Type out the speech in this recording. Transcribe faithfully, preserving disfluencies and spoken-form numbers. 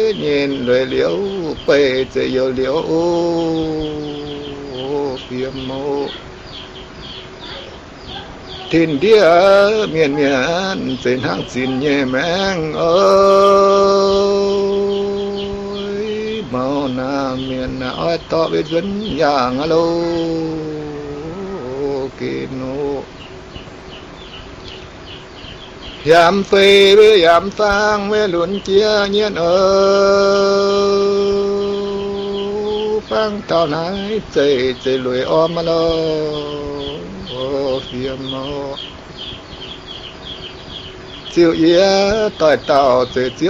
nhìn rồi liễu bề sẽ yêu liễu phiêm mô thiên địa miền miền trên hàng xin nhẹ mang ơi màu na miền na oi to biết vấn yang alo kino yam phê với yam sang với luận chia nhiên ơ phang tao nái chạy chạy lùi ôm mà lo phiền mô chiều yế tỏi tàu chạy chiếu